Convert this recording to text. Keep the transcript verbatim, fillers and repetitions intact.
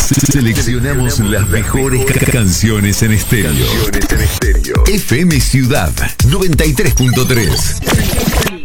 Seleccionamos las mejores ca- canciones en estéreo. Canciones en estéreo. F M Ciudad noventa y tres punto tres.